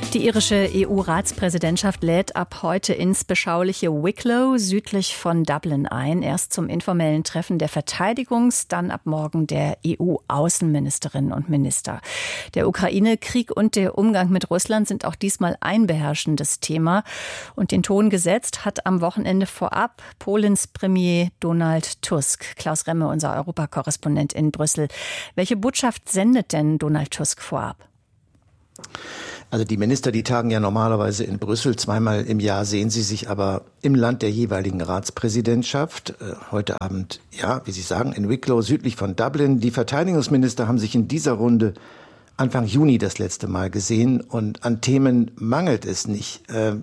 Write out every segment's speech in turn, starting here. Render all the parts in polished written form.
Die irische EU-Ratspräsidentschaft lädt ab heute ins beschauliche Wicklow südlich von Dublin ein. Erst zum informellen Treffen der dann ab morgen der EU-Außenministerinnen und Minister. Der Ukraine-Krieg und der Umgang mit Russland sind auch diesmal ein beherrschendes Thema. Und den Ton gesetzt hat am Wochenende vorab Polens Premier Donald Tusk. Klaus Remme, unser Europakorrespondent in Brüssel. Welche Botschaft sendet denn Donald Tusk vorab? Also die Minister, die tagen ja normalerweise in Brüssel. Zweimal im Jahr sehen sie sich aber im Land der jeweiligen Ratspräsidentschaft. Heute Abend, ja, wie Sie sagen, in Wicklow, südlich von Dublin. Die Verteidigungsminister haben sich in dieser Runde Anfang Juni das letzte Mal gesehen und an Themen mangelt es nicht.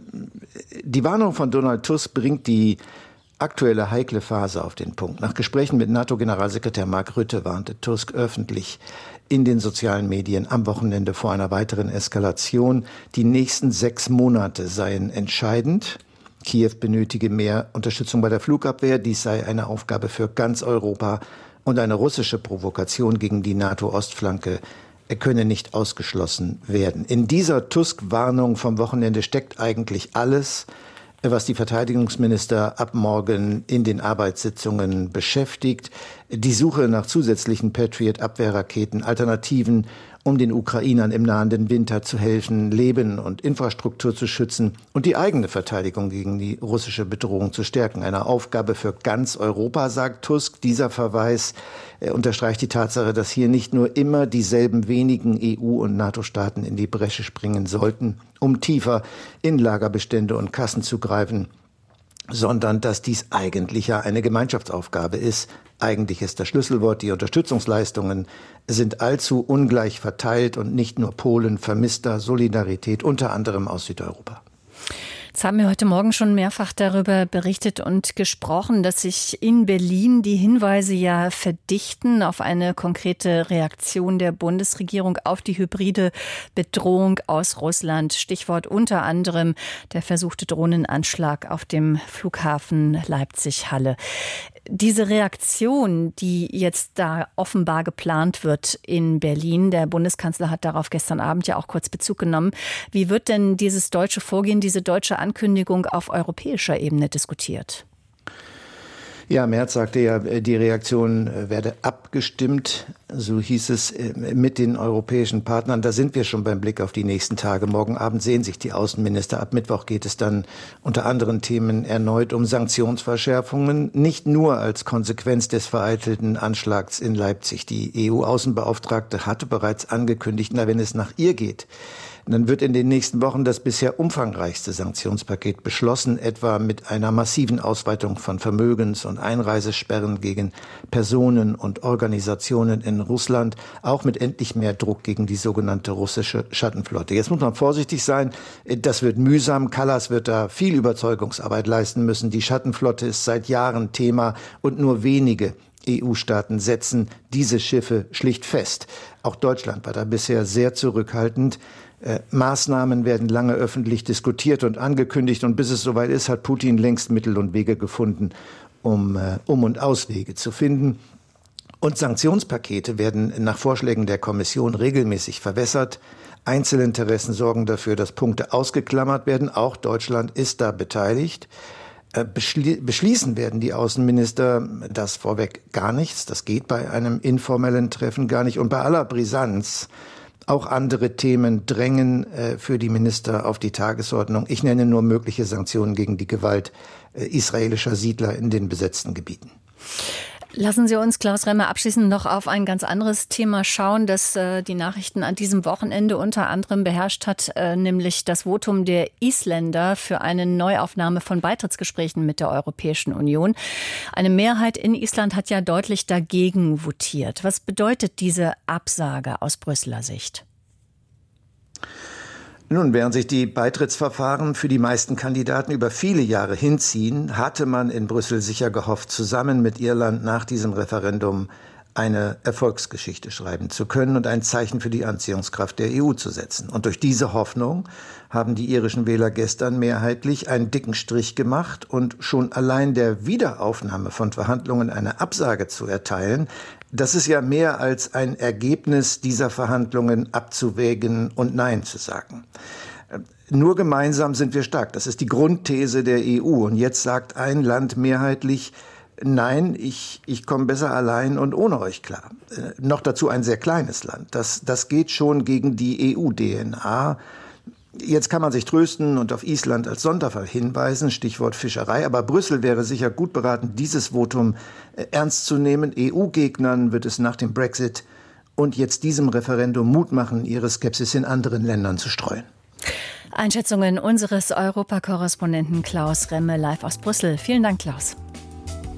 Die Warnung von Donald Tusk bringt die aktuelle heikle Phase auf den Punkt. Nach Gesprächen mit NATO-Generalsekretär Mark Rutte warnte Tusk öffentlich in den sozialen Medien am Wochenende vor einer weiteren Eskalation. Die nächsten 6 Monate seien entscheidend. Kiew benötige mehr Unterstützung bei der Flugabwehr. Dies sei eine Aufgabe für ganz Europa und eine russische Provokation gegen die NATO-Ostflanke könne nicht ausgeschlossen werden. In dieser Tusk-Warnung vom Wochenende steckt eigentlich alles, was die Verteidigungsminister ab morgen in den Arbeitssitzungen beschäftigt. Die Suche nach zusätzlichen Patriot-Abwehrraketen, Alternativen, um den Ukrainern im nahenden Winter zu helfen, Leben und Infrastruktur zu schützen und die eigene Verteidigung gegen die russische Bedrohung zu stärken. Eine Aufgabe für ganz Europa, sagt Tusk. Dieser Verweis unterstreicht die Tatsache, dass hier nicht nur immer dieselben wenigen EU- und NATO-Staaten in die Bresche springen sollten, um tiefer in Lagerbestände und Kassen zu greifen, sondern dass dies eigentlich ja eine Gemeinschaftsaufgabe ist. Eigentlich ist das Schlüsselwort, die Unterstützungsleistungen sind allzu ungleich verteilt und nicht nur Polen vermisst da Solidarität, unter anderem aus Südeuropa. Jetzt haben wir heute Morgen schon mehrfach darüber berichtet und gesprochen, dass sich in Berlin die Hinweise ja verdichten auf eine konkrete Reaktion der Bundesregierung auf die hybride Bedrohung aus Russland. Stichwort unter anderem der versuchte Drohnenanschlag auf dem Flughafen Leipzig-Halle. Diese Reaktion, die jetzt da offenbar geplant wird in Berlin, der Bundeskanzler hat darauf gestern Abend ja auch kurz Bezug genommen. Wie wird denn dieses deutsche Vorgehen, diese deutsche Ankündigung auf europäischer Ebene diskutiert? Ja, Merz sagte ja, die Reaktion werde abgestimmt, so hieß es, mit den europäischen Partnern. Da sind wir schon beim Blick auf die nächsten Tage. Morgen Abend sehen sich die Außenminister. Ab Mittwoch geht es dann unter anderen Themen erneut um Sanktionsverschärfungen, nicht nur als Konsequenz des vereitelten Anschlags in Leipzig. Die EU-Außenbeauftragte hatte bereits angekündigt, wenn es nach ihr geht, dann wird in den nächsten Wochen das bisher umfangreichste Sanktionspaket beschlossen, etwa mit einer massiven Ausweitung von Vermögens- und Einreisesperren gegen Personen und Organisationen in Russland, auch mit endlich mehr Druck gegen die sogenannte russische Schattenflotte. Jetzt muss man vorsichtig sein, das wird mühsam. Kallas wird da viel Überzeugungsarbeit leisten müssen. Die Schattenflotte ist seit Jahren Thema und nur wenige EU-Staaten setzen diese Schiffe schlicht fest. Auch Deutschland war da bisher sehr zurückhaltend. Maßnahmen werden lange öffentlich diskutiert und angekündigt und bis es soweit ist, hat Putin längst Mittel und Wege gefunden, um und Auswege zu finden. Und Sanktionspakete werden nach Vorschlägen der Kommission regelmäßig verwässert. Einzelinteressen sorgen dafür, dass Punkte ausgeklammert werden. Auch Deutschland ist da beteiligt. Beschließen werden die Außenminister das vorweg gar nichts. Das geht bei einem informellen Treffen gar nicht. Und bei aller Brisanz auch andere Themen drängen für die Minister auf die Tagesordnung. Ich nenne nur mögliche Sanktionen gegen die Gewalt israelischer Siedler in den besetzten Gebieten. Lassen Sie uns, Klaus Remme, abschließend noch auf ein ganz anderes Thema schauen, das die Nachrichten an diesem Wochenende unter anderem beherrscht hat, nämlich das Votum der Isländer für eine Neuaufnahme von Beitrittsgesprächen mit der Europäischen Union. Eine Mehrheit in Island hat ja deutlich dagegen votiert. Was bedeutet diese Absage aus Brüsseler Sicht? Nun, während sich die Beitrittsverfahren für die meisten Kandidaten über viele Jahre hinziehen, hatte man in Brüssel sicher gehofft, zusammen mit Irland nach diesem Referendum eine Erfolgsgeschichte schreiben zu können und ein Zeichen für die Anziehungskraft der EU zu setzen. Und durch diese Hoffnung haben die irischen Wähler gestern mehrheitlich einen dicken Strich gemacht und schon allein der Wiederaufnahme von Verhandlungen eine Absage zu erteilen, das ist ja mehr als ein Ergebnis dieser Verhandlungen abzuwägen und Nein zu sagen. Nur gemeinsam sind wir stark. Das ist die Grundthese der EU. Und jetzt sagt ein Land mehrheitlich, nein, ich komme besser allein und ohne euch klar. Noch dazu ein sehr kleines Land. Das geht schon gegen die EU-DNA. Jetzt kann man sich trösten und auf Island als Sonderfall hinweisen, Stichwort Fischerei. Aber Brüssel wäre sicher gut beraten, dieses Votum ernst zu nehmen. EU-Gegnern wird es nach dem Brexit und jetzt diesem Referendum Mut machen, ihre Skepsis in anderen Ländern zu streuen. Einschätzungen unseres Europakorrespondenten Klaus Remme live aus Brüssel. Vielen Dank, Klaus.